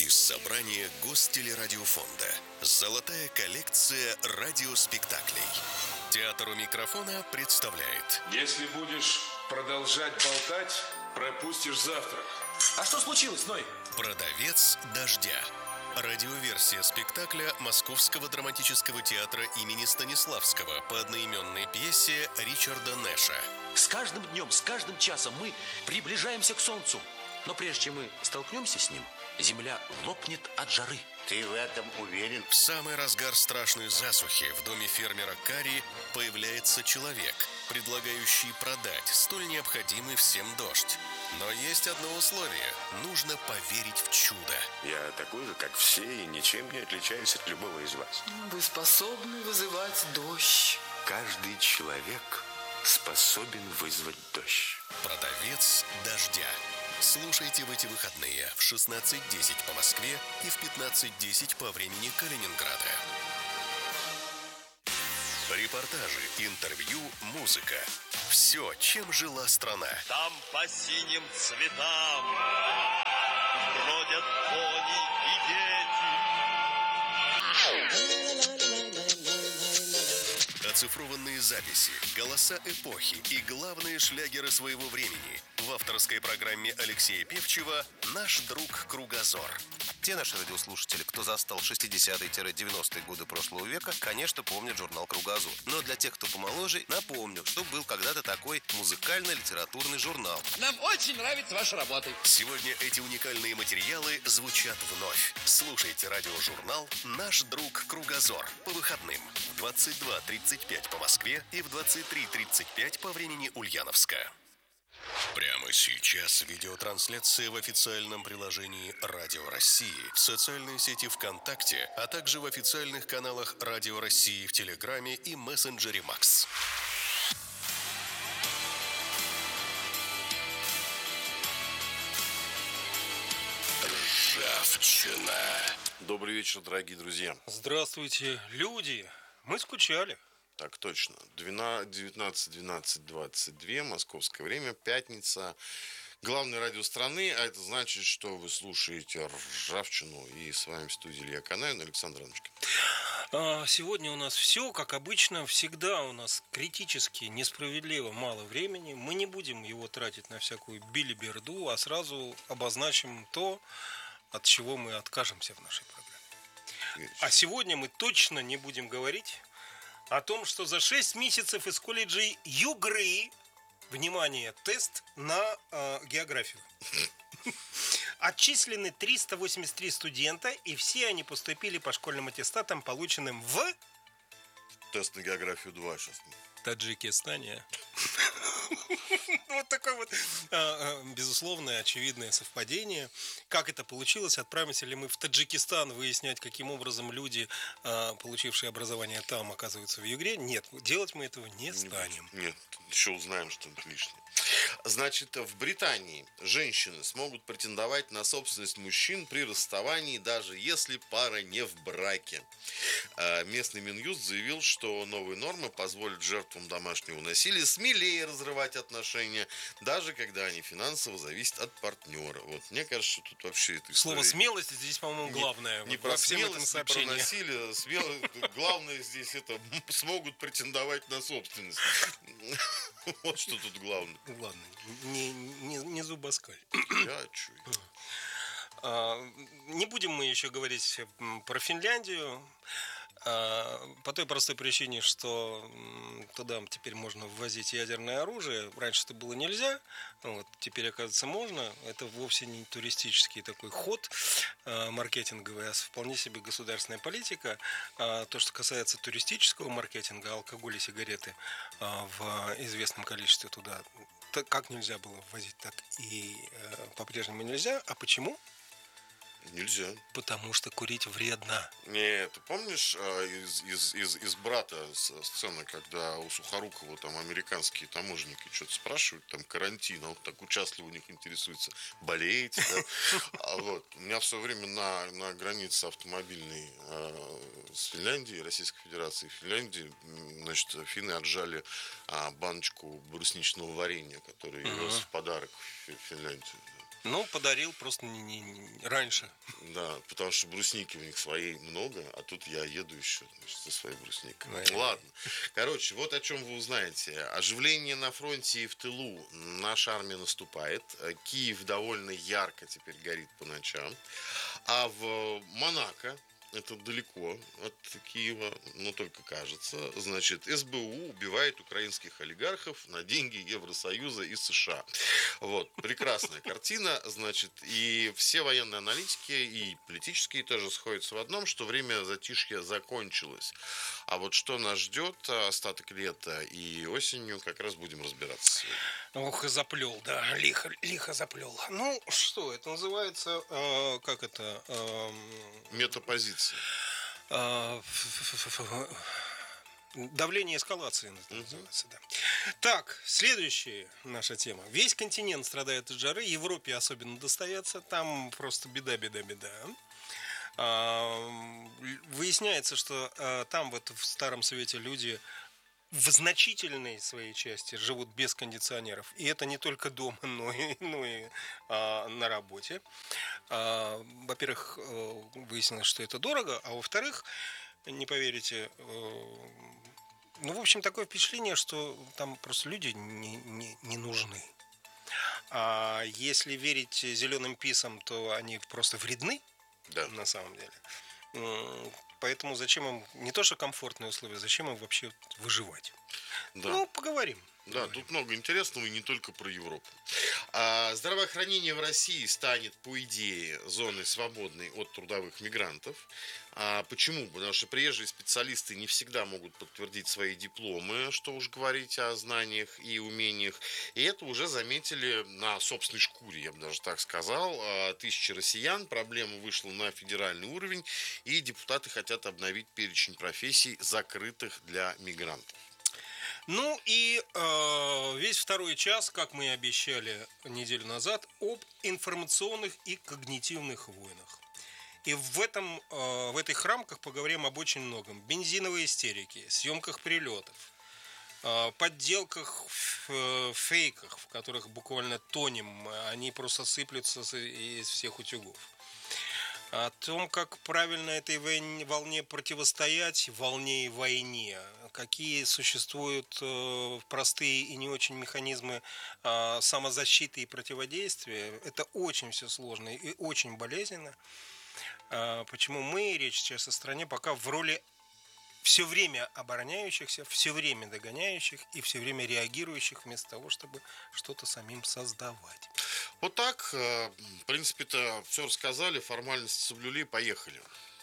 Из собрания Гостелерадиофонда. Золотая коллекция радиоспектаклей. Театр у микрофона представляет. Если будешь продолжать болтать, пропустишь завтрак. А что случилось, Ной? Продавец дождя. Радиоверсия спектакля Московского драматического театра имени Станиславского по одноименной пьесе Ричарда Нэша. С каждым днем, с каждым часом мы приближаемся к солнцу. Но прежде чем мы столкнемся с ним, земля лопнет от жары. Ты в этом уверен? В самый разгар страшной засухи в доме фермера Кари появляется человек, предлагающий продать столь необходимый всем дождь. Но есть одно условие – нужно поверить в чудо. Я такой же, как все, и ничем не отличаюсь от любого из вас. Вы способны вызывать дождь. Каждый человек способен вызвать дождь. Продавец дождя. Слушайте в эти выходные в 16:10 по Москве и в 15:10 по времени Калининграда. Репортажи, интервью, музыка. Все, чем жила страна. Там по синим цветам бродят кони и дети. Оцифрованные записи, голоса эпохи и главные шлягеры своего времени в авторской программе Алексея Певчева «Наш друг Кругозор». Те наши радиослушатели, кто застал 60-е-90-е годы прошлого века, конечно, помнят журнал «Кругозор». Но для тех, кто помоложе, напомню, что был когда-то такой музыкально-литературный журнал. Нам очень нравится ваша работа. Сегодня эти уникальные материалы звучат вновь. Слушайте радиожурнал «Наш друг Кругозор» по выходным в 22:35 по Москве и в 23:35 по времени Ульяновска. Прямо сейчас видеотрансляция в официальном приложении Радио России, в социальной сети ВКонтакте, а также в официальных каналах Радио России в Телеграме и мессенджере Макс. Ржавчина. Добрый вечер, дорогие друзья. Здравствуйте, люди. Мы скучали. Так точно. 19:12:22 московское время, пятница. Главное радио страны, а это значит, что вы слушаете Ржавчину. И с вами в студии Илья Канаин, Александр Анушкин. Сегодня у нас все, как обычно, всегда у нас критически, несправедливо мало времени. Мы не будем его тратить на всякую билиберду, а сразу обозначим то, от чего мы откажемся в нашей программе. А сегодня мы точно не будем говорить о том, что за 6 месяцев из колледжей ЮГРы, внимание, тест на географию, отчислены 383 студента, и все они поступили по школьным аттестатам, полученным в... Тест на географию 2 сейчас. Таджикистане. Вот такое вот безусловное, очевидное совпадение. Как это получилось? Отправимся ли мы в Таджикистан выяснять, каким образом люди, получившие образование там, оказываются в ЮГРе? Нет, делать мы этого не станем. Нет, еще узнаем что-нибудь лишнее. Значит, в Британии женщины смогут претендовать на собственность мужчин при расставании, даже если пара не в браке. Местный Минюст заявил, что новые нормы позволят жертвам домашнего насилия смелее разрывать отношения, даже когда они финансово зависят от партнера. Вот, мне кажется, что тут вообще эта история... Слово «смелость» здесь, по-моему, главное. Не про смелость, не про насилие. Главное здесь это смогут претендовать на собственность. Вот что тут главное. Ладно, не зубоскаль. Я чую. Не будем мы еще говорить про Финляндию. По той простой причине, что туда теперь можно ввозить ядерное оружие. Раньше это было нельзя, вот, теперь, оказывается, можно. Это вовсе не туристический такой ход маркетинговый, а вполне себе государственная политика. То, что касается туристического маркетинга, алкоголь и сигареты в известном количестве туда как нельзя было ввозить, так и по-прежнему нельзя. А почему? Нельзя. Потому что курить вредно. Нет, ты помнишь из «Брата» сцена, когда у Сухорукова там американские таможенники что-то спрашивают, там карантин, а он так участливо у них интересуется, болеете, да? А вот, у меня все время на границе автомобильной с Финляндией, Российской Федерацией и Финляндии, значит, финны отжали баночку брусничного варенья, который вез в подарок в Финляндию. Ну, подарил просто раньше. Да, потому что брусники у них своей много, а тут я еду еще, значит, со своей брусникой. Наверное. Ладно. Короче, вот о чем вы узнаете. Оживление на фронте и в тылу. Наша армия наступает. Киев довольно ярко теперь горит по ночам. А в Монако, это далеко от Киева, но только кажется, значит, СБУ убивает украинских олигархов на деньги Евросоюза и США. Вот, прекрасная картина, значит, и все военные аналитики и политические тоже сходятся в одном, что время затишья закончилось. А вот что нас ждет остаток лета и осенью, как раз будем разбираться сегодня. Ох, и заплел, да, лихо заплел. Ну, что, это называется, как это? Метапозиция. Давление эскалации называется, да. Так, следующая наша тема. Весь континент страдает от жары, Европе особенно достается, там просто беда. Выясняется, что там вот в Старом Свете люди в значительной своей части живут без кондиционеров. И это не только дома, но и на работе. Во-первых, выяснилось, что это дорого, а во-вторых, не поверите, ну, в общем, такое впечатление, что там просто люди не нужны. А если верить зеленым писам, то они просто вредны, да, на самом деле. Поэтому зачем им не то что комфортные условия, зачем им вообще выживать? Да. Ну, поговорим. Да, тут много интересного и не только про Европу. Здравоохранение в России станет, по идее, зоной свободной от трудовых мигрантов. Почему? Потому что приезжие специалисты не всегда могут подтвердить свои дипломы, что уж говорить о знаниях и умениях. И это уже заметили на собственной шкуре, я бы даже так сказал. Тысячи россиян, проблема вышла на федеральный уровень, и депутаты хотят обновить перечень профессий, закрытых для мигрантов. Ну и весь второй час, как мы и обещали неделю назад, об информационных и когнитивных войнах. И в этих рамках поговорим об очень многом. Бензиновой истерике, съемках прилетов, подделках, фейках, в которых буквально тонем, они просто сыплются из всех утюгов. О том, как правильно этой волне противостоять, волне и войне, какие существуют простые и не очень механизмы самозащиты и противодействия, это очень все сложно и очень болезненно. Почему мы, речь сейчас о стране, пока в роли все время обороняющихся, все время догоняющих и все время реагирующих вместо того, чтобы что-то самим создавать. Вот так, в принципе-то, все рассказали, формальности соблюли, поехали.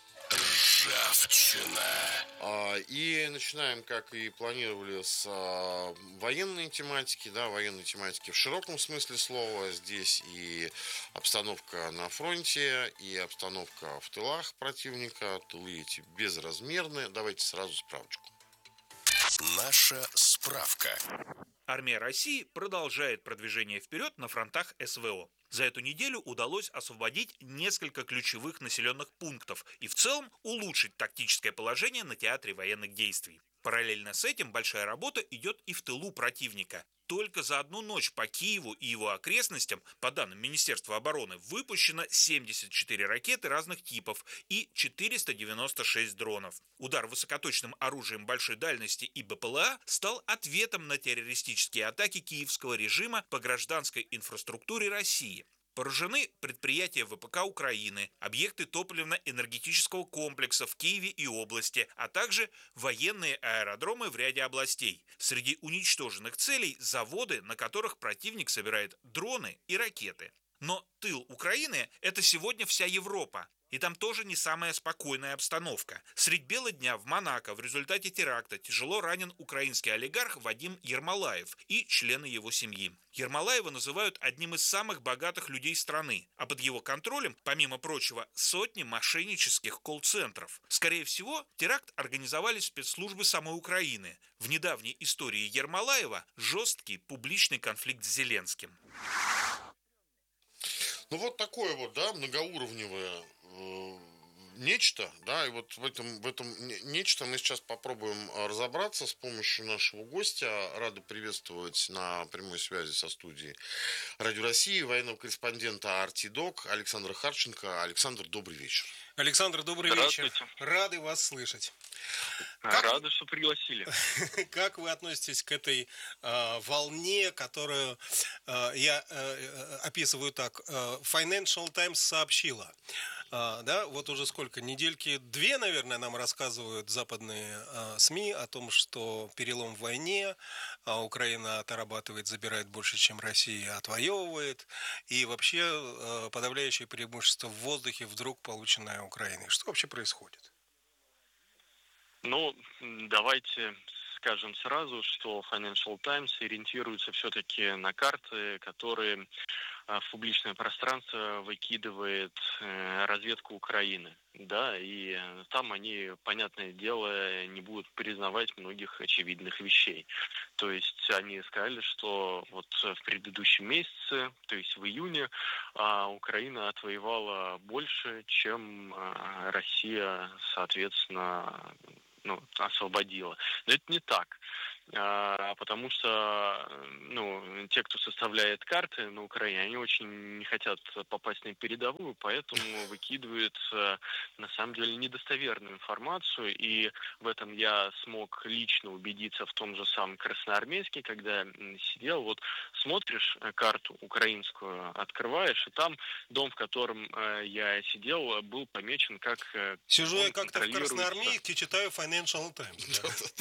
Ржавчина. И начинаем, как и планировали, с военной тематики, да, военной тематики в широком смысле слова. Здесь и обстановка на фронте, и обстановка в тылах противника. Тылы эти безразмерные. Давайте сразу справочку. Наша справка. Армия России продолжает продвижение вперед на фронтах СВО. За эту неделю удалось освободить несколько ключевых населенных пунктов и в целом улучшить тактическое положение на театре военных действий. Параллельно с этим большая работа идет и в тылу противника. Только за одну ночь по Киеву и его окрестностям, по данным Министерства обороны, выпущено 74 ракеты разных типов и 496 дронов. Удар высокоточным оружием большой дальности и БПЛА стал ответом на террористические атаки киевского режима по гражданской инфраструктуре России. Поражены предприятия ВПК Украины, объекты топливно-энергетического комплекса в Киеве и области, а также военные аэродромы в ряде областей. Среди уничтоженных целей – заводы, на которых противник собирает дроны и ракеты. Но тыл Украины – это сегодня вся Европа. И там тоже не самая спокойная обстановка. Средь бела дня в Монако в результате теракта тяжело ранен украинский олигарх Вадим Ермолаев и члены его семьи. Ермолаева называют одним из самых богатых людей страны, а под его контролем, помимо прочего, сотни мошеннических колл-центров. Скорее всего, теракт организовали спецслужбы самой Украины. В недавней истории Ермолаева жесткий публичный конфликт с Зеленским. Ну вот такое вот, да, многоуровневое нечто, да, и вот в этом нечто мы сейчас попробуем разобраться с помощью нашего гостя. Рады приветствовать на прямой связи со студией Радио России военного корреспондента Артидок Александра Харченко. Александр, добрый вечер. Александр, добрый вечер. Рады вас слышать. Рады, что пригласили. Как вы относитесь к этой волне, которую я описываю так? Financial Times сообщила. Да, вот уже сколько, недельки две, наверное, нам рассказывают западные СМИ о том, что перелом в войне, Украина отрабатывает, забирает больше, чем Россия отвоевывает, и вообще подавляющее преимущество в воздухе вдруг полученное Украиной. Что вообще происходит? Ну, давайте скажем сразу, что Financial Times ориентируется все-таки на карты, которые в публичное пространство выкидывает разведка Украины. Да, и там они, понятное дело, не будут признавать многих очевидных вещей. То есть они сказали, что вот в предыдущем месяце, то есть в июне, Украина отвоевала больше, чем Россия, соответственно, освободила. Но это не так. Потому что те, кто составляет карты на Украине, они очень не хотят попасть на передовую, поэтому выкидывают на самом деле недостоверную информацию, и в этом я смог лично убедиться в том же самом Красноармейске, когда сидел, вот смотришь карту украинскую, открываешь, и там дом, в котором я сидел, был помечен как... Сижу я как-то в Красноармейске, читаю Financial Times.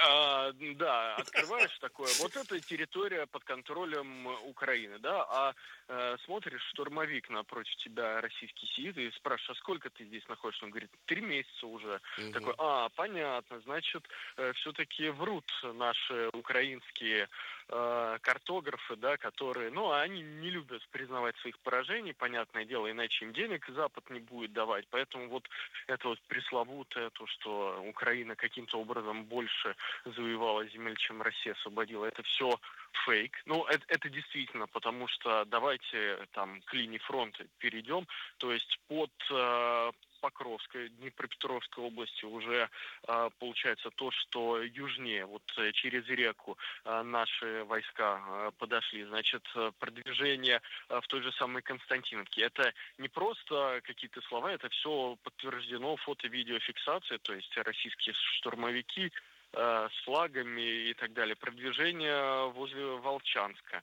Да, открываешь такое. Вот это территория под контролем Украины, да, смотришь, штурмовик напротив тебя российский сидит и спрашиваешь, а сколько ты здесь находишься? Он говорит, 3 месяца уже. Такой, понятно, значит, все-таки врут наши украинские картографы, да, которые, они не любят признавать своих поражений, понятное дело, иначе им денег Запад не будет давать, поэтому вот это вот пресловутое, то, что Украина каким-то образом больше завоевала земель, чем Россия освободила, это все фейк. Это действительно, потому что давайте там к линии фронта перейдем, то есть под Покровской, Днепропетровской области уже получается то, что южнее, вот через реку наши войска подошли. Значит, продвижение в той же самой Константиновке. Это не просто какие-то слова, это все подтверждено фото-видеофиксацией, то есть российские штурмовики с флагами и так далее. Продвижение возле Волчанска.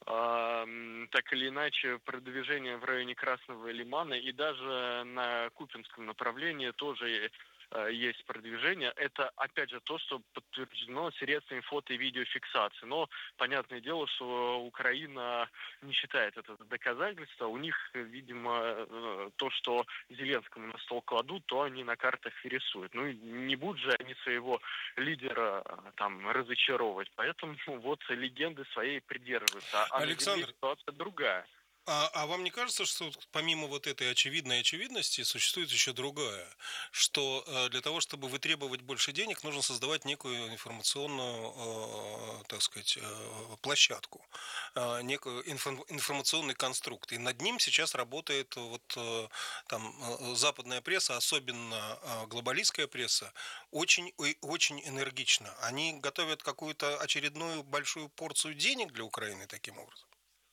Так или иначе, продвижение в районе Красного Лимана и даже на Купинском направлении тоже есть продвижение. Это, опять же, то, что подтверждено средствами фото- и видеофиксации. Но, понятное дело, что Украина не считает это доказательство. У них, видимо, то, что Зеленскому на стол кладут, то они на картах и рисуют. Не будут же они своего лидера там разочаровывать. Поэтому вот легенды своей придерживаются. А Александр, на земле ситуация другая. А вам не кажется, что помимо вот этой очевидной очевидности существует еще другая, что для того, чтобы вытребовать больше денег, нужно создавать некую информационную, так сказать, площадку, некую информационный конструкт. И над ним сейчас работает вот там западная пресса, особенно глобалистская пресса, очень, очень энергично. Они готовят какую-то очередную большую порцию денег для Украины таким образом.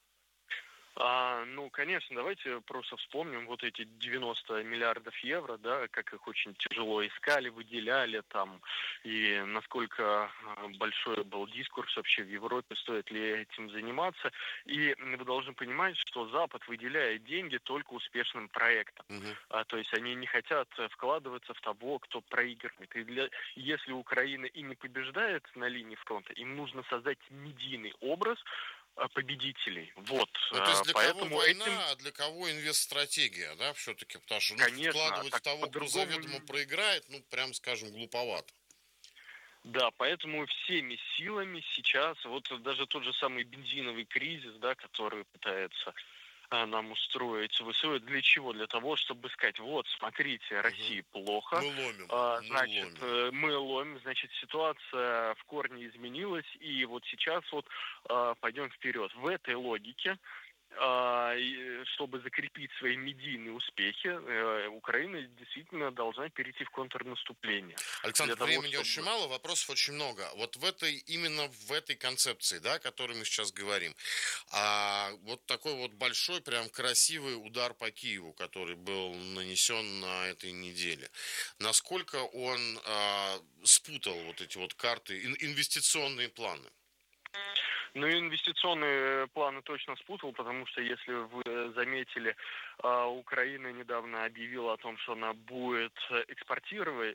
Конечно, давайте просто вспомним вот эти 90 миллиардов евро, да, как их очень тяжело искали, выделяли там, и насколько большой был дискурс вообще в Европе, стоит ли этим заниматься. И вы должны понимать, что Запад выделяет деньги только успешным проектам. То есть они не хотят вкладываться в того, кто проигрывает. И если Украина и не побеждает на линии фронта, им нужно создать медийный образ победителей. Вот. То есть для кого война, а для кого инвест-стратегия, да, все-таки, потому что вкладывать в того, кто заведомо проиграет, прям скажем, глуповато. Да, поэтому всеми силами сейчас, вот даже тот же самый бензиновый кризис, да, который пытается нам устроить ВСУ, для чего? Для того, чтобы сказать, вот, смотрите, России плохо. Мы ломим. Мы ломим, значит, ситуация в корне изменилась, и вот сейчас вот пойдем вперед. В этой логике чтобы закрепить свои медийные успехи, Украина действительно должна перейти в контрнаступление. Александр, времени очень мало, вопросов очень много. Вот именно в этой концепции, да, о которой мы сейчас говорим, вот такой вот большой, прям красивый удар по Киеву, который был нанесен на этой неделе, насколько он спутал вот эти вот карты, инвестиционные планы? Ну, инвестиционные планы точно спутал, потому что, если вы заметили, Украина недавно объявила о том, что она будет экспортировать,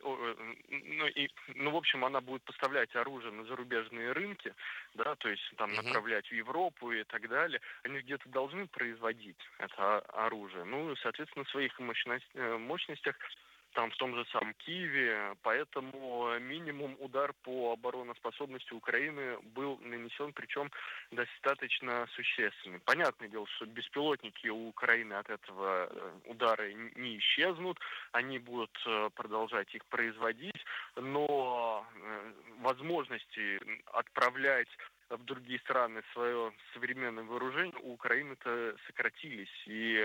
в общем, она будет поставлять оружие на зарубежные рынки, да, то есть там направлять в Европу и так далее. Они где-то должны производить это оружие. Ну, соответственно, в своих мощностях, там в том же самом Киеве, поэтому минимум удар по обороноспособности Украины был нанесен, причем достаточно существенный. Понятное дело, что беспилотники у Украины от этого удара не исчезнут, они будут продолжать их производить, но возможности отправлять в другие страны свое современное вооружение у Украины-то сократились. И,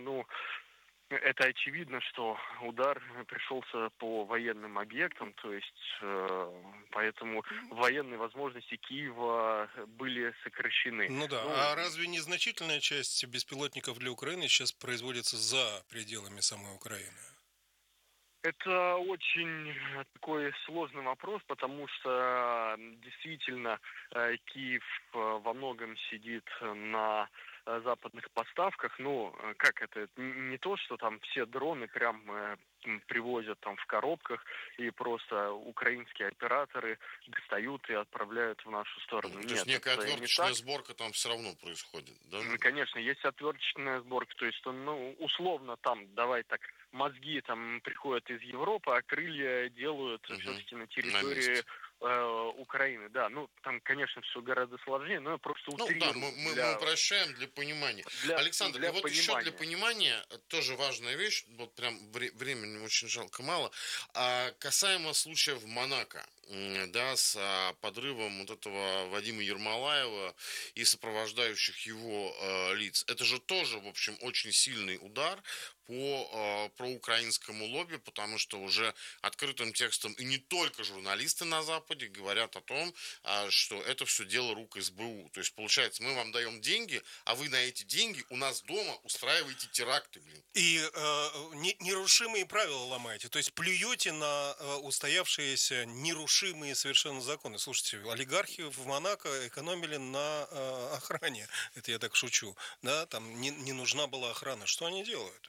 это очевидно, что удар пришелся по военным объектам, то есть поэтому военные возможности Киева были сокращены. Ну да, а разве не значительная часть беспилотников для Украины сейчас производится за пределами самой Украины? Это очень такой сложный вопрос, потому что действительно Киев во многом сидит на западных поставках. Ну, как это? Не то, что там все дроны прям привозят там в коробках, и просто украинские операторы достают и отправляют в нашу сторону. То есть некая отверточная сборка там все равно происходит, да? Конечно, есть отверточная сборка, то есть, условно там, давай так, мозги там приходят из Европы, а крылья делают все-таки на территории Украины. Да, там, конечно, все гораздо сложнее, но я просто утрирую. Да, мы упрощаем для понимания. Александр, и вот еще для понимания, тоже важная вещь, вот прям времени очень жалко мало, касаемо случая в Монако, да, с подрывом вот этого Вадима Ермолаева и сопровождающих его лиц. Это же тоже, в общем, очень сильный удар по проукраинскому лобби, потому что уже открытым текстом и не только журналисты на Западе говорят о том, что это все дело рук СБУ. То есть, получается, мы вам даем деньги, а вы на эти деньги у нас дома устраиваете теракты, блин. И нерушимые правила ломаете, то есть плюете на устоявшиеся нерушимые совершенно законы. Слушайте, олигархи в Монако экономили на охране, это я так шучу, да, там не нужна была охрана. Что они делают?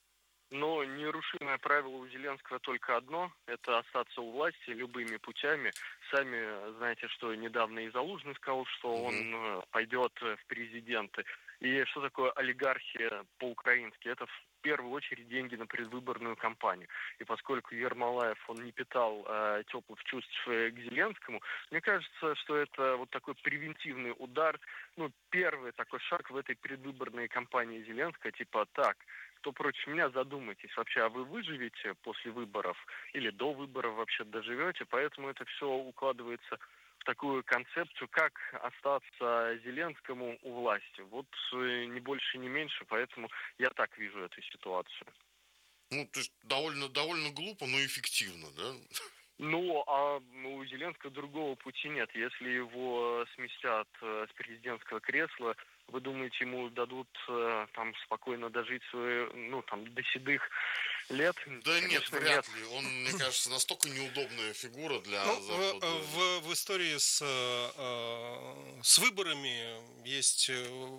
Но нерушимое правило у Зеленского только одно – это остаться у власти любыми путями. Сами знаете, что недавно и Залужный сказал, что он пойдет в президенты. И что такое олигархия по-украински? Это в первую очередь деньги на предвыборную кампанию. И поскольку Ермолаев, он не питал теплых чувств к Зеленскому, мне кажется, что это вот такой превентивный удар, первый такой шаг в этой предвыборной кампании Зеленского, типа так, кто против меня, задумайтесь вообще, а вы выживете после выборов или до выборов вообще доживете, поэтому это все укладывается в такую концепцию, как остаться Зеленскому у власти. Вот ни больше, ни меньше, поэтому я так вижу эту ситуацию. То есть довольно глупо, но эффективно, да? У Зеленского другого пути нет. Если его сместят с президентского кресла, вы думаете, ему дадут там спокойно дожить свои, до седых лет? Да нет, вряд ли. Он, мне кажется, настолько неудобная фигура для Запада. В истории с выборами есть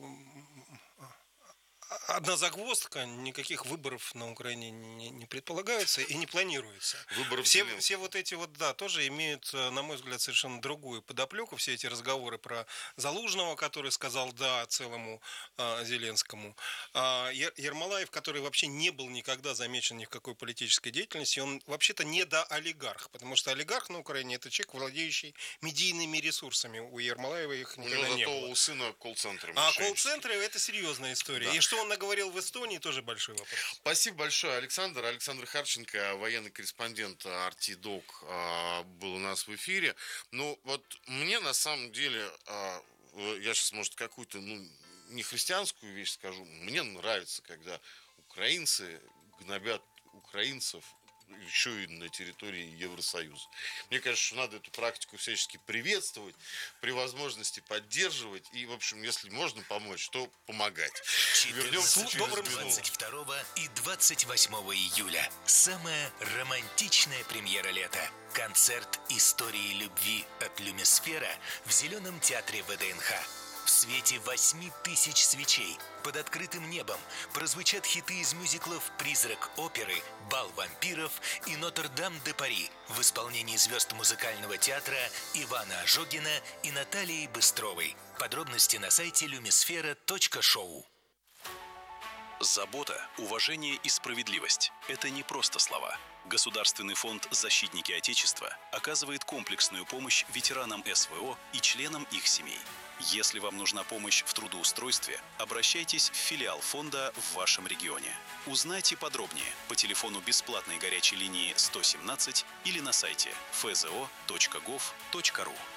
одна загвоздка: никаких выборов на Украине не предполагается и не планируется. Все вот эти тоже имеют, на мой взгляд, совершенно другую подоплеку. Все эти разговоры про Залужного, который сказал «да» целому Зеленскому. Ермолаев, который вообще не был никогда замечен ни в какой политической деятельности, он вообще-то не олигарх, потому что олигарх на Украине – это человек, владеющий медийными ресурсами. У Ермолаева их никогда не было. У сына колл-центры. А колл-центры – это серьезная история. Да. И что он наговорил в Эстонии, тоже большой вопрос. Спасибо большое, Александр. Александр Харченко, военный корреспондент RT Dog, был у нас в эфире. Вот мне на самом деле, я сейчас, может, какую-то не христианскую вещь скажу. Мне нравится, когда украинцы гнобят украинцев еще и на территории Евросоюза. Мне кажется, что надо эту практику всячески приветствовать, при возможности поддерживать и, в общем, если можно помочь, то помогать. 14, 22 и 28 июля. Самая романтичная премьера лета. Концерт истории любви от Люмисфера в Зеленом театре ВДНХ. В свете 8000 свечей под открытым небом прозвучат хиты из мюзиклов «Призрак оперы», «Бал вампиров» и «Нотр-Дам-де-Пари» в исполнении звезд музыкального театра Ивана Ожогина и Натальи Быстровой. Подробности на сайте lumisfera.show. Забота, уважение и справедливость – это не просто слова. Государственный фонд «Защитники Отечества» оказывает комплексную помощь ветеранам СВО и членам их семей. Если вам нужна помощь в трудоустройстве, обращайтесь в филиал фонда в вашем регионе. Узнайте подробнее по телефону бесплатной горячей линии 117 или на сайте fzo.gov.ru.